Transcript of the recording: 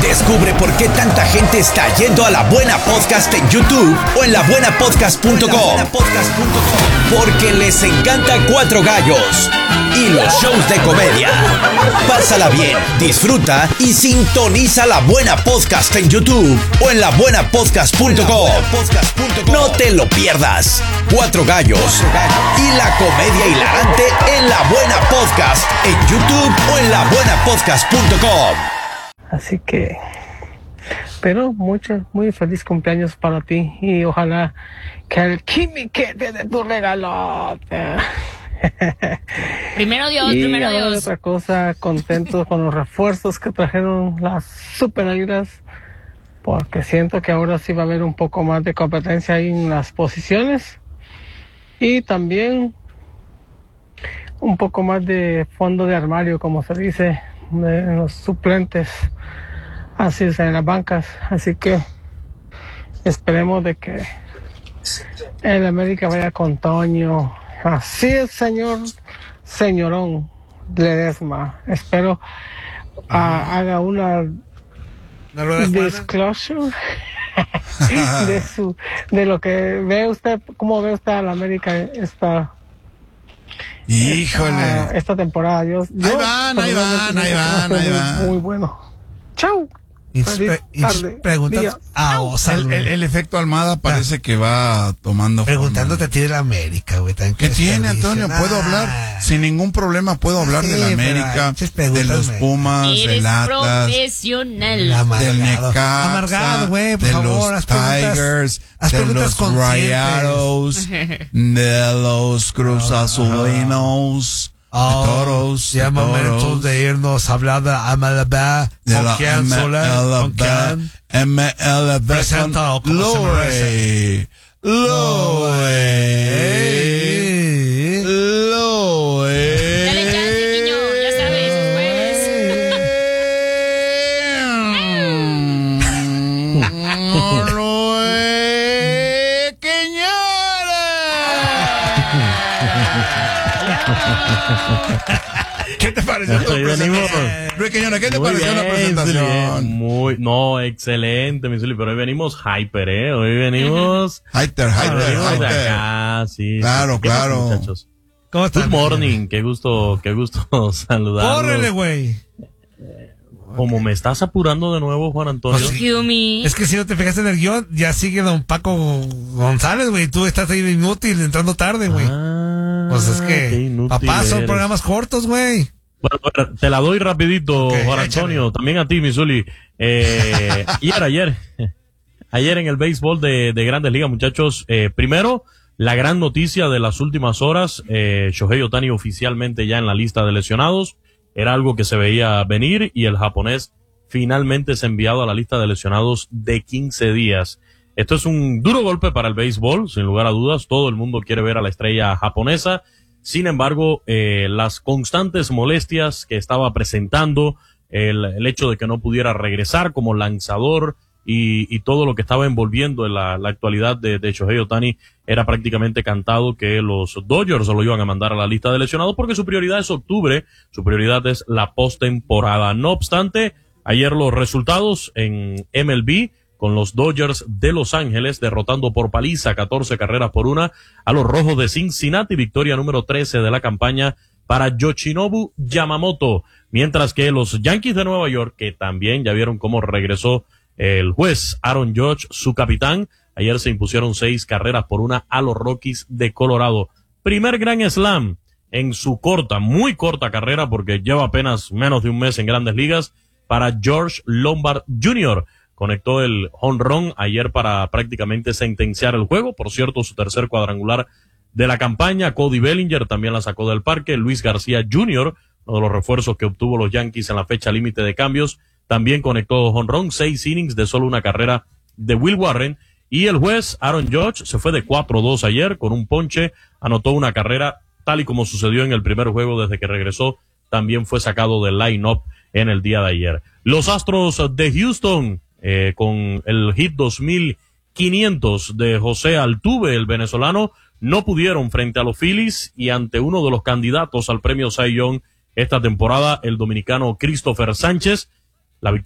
Descubre por qué tanta gente está yendo a La Buena Podcast en YouTube o en labuenapodcast.com. Porque les encanta Cuatro Gallos y los shows de comedia. Pásala bien, disfruta y sintoniza La Buena Podcast en YouTube o en labuenapodcast.com. No te lo pierdas. Cuatro Gallos y la comedia hilarante en La Buena Podcast en YouTube o en labuenapodcast.com. Así que, pero muy feliz cumpleaños para ti y ojalá que el Kimi quede de tu regalo. Primero Dios, y primero Dios. Otra cosa, contento con los refuerzos que trajeron las Super Águilas, porque siento que ahora sí va a haber un poco más de competencia ahí en las posiciones y también un poco más de fondo de armario, como se dice, de los suplentes, así es, en las bancas. Así que esperemos de que el América vaya con Toño. Así es, señorón Ledesma. Espero haga una disclosure de lo que ve usted, cómo ve usted a la América esta temporada. Ahí van. Muy bueno. Chau. Preguntas el efecto Almada parece que va tomando preguntándote a ti de la América, güey. ¿Qué tiene, Antonio? Puedo hablar sin ningún problema, puedo hablar de la América, de los Pumas, del Atlas, profesional, del Necaxa, amargado, güey, por de favor, los Tigers, de los Rayados, de los Cruz Azulinos. Toros, ya momentos de irnos a hablar de MLB, de la MLB, presentado como se merece. Dale chance, Quiño, ya sabes, ¿Qué te pareció tu presentación? Luis Quiñones, ¿qué te pareció la presentación? No, excelente, mi Zuli, pero hoy venimos hyper, hoy venimos hyper. Acá, sí. Claro. Muchachos. ¿Cómo están? Good morning, qué gusto saludarlos. Córrele, güey. Como me estás apurando de nuevo, Juan Antonio. Es que si no te fijaste en el guión, ya sigue don Paco González, güey. Tú estás ahí inútil, entrando tarde, güey. Pues es que, papá, son programas cortos, güey. Bueno, te la doy rapidito, Juan Antonio. Échale. También a ti, mi Zuli. Ayer en el béisbol de Grandes Ligas, muchachos. Primero, la gran noticia de las últimas horas. Shohei Ohtani oficialmente ya en la lista de lesionados. Era algo que se veía venir y el japonés finalmente es enviado a la lista de lesionados de 15 días. Esto es un duro golpe para el béisbol, sin lugar a dudas. Todo el mundo quiere ver a la estrella japonesa. Sin embargo, las constantes molestias que estaba presentando, el hecho de que no pudiera regresar como lanzador y todo lo que estaba envolviendo en la actualidad de Shohei Ohtani, era prácticamente cantado que los Dodgers lo iban a mandar a la lista de lesionados porque su prioridad es octubre, su prioridad es la postemporada. No obstante, ayer los resultados en MLB, con los Dodgers de Los Ángeles derrotando por paliza 14 carreras por 1 a los Rojos de Cincinnati, victoria número 13 de la campaña para Yoshinobu Yamamoto, mientras que los Yankees de Nueva York, que también ya vieron cómo regresó el juez Aaron Judge, su capitán, ayer se impusieron 6 carreras por 1 a los Rockies de Colorado. Primer Grand Slam en su muy corta carrera, porque lleva apenas menos de un mes en Grandes Ligas, para George Lombard Jr., conectó el home run ayer para prácticamente sentenciar el juego. Por cierto, su tercer cuadrangular de la campaña. Cody Bellinger también la sacó del parque. Luis García Jr., uno de los refuerzos que obtuvo los Yankees en la fecha límite de cambios, también conectó home run, 6 innings de solo una carrera de Will Warren. Y el juez Aaron Judge se fue de 4-2 ayer con un ponche, anotó una carrera, tal y como sucedió en el primer juego desde que regresó, también fue sacado del line-up en el día de ayer. Los Astros de Houston, con el hit 2500 de José Altuve, el venezolano, no pudieron frente a los Phillies y ante uno de los candidatos al premio Cy Young esta temporada, el dominicano Christopher Sánchez,